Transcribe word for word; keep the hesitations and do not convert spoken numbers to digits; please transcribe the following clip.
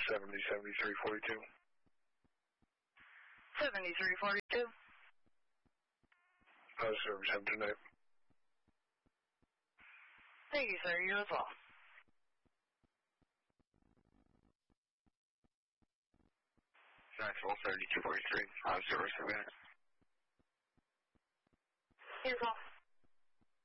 seventy, seventy-three forty-two. seventy-three forty-two. Uh, service, have a good night. Thank you, sir. You as well. Actual thirty-two forty-three. Uh, service, have a good night. You as well.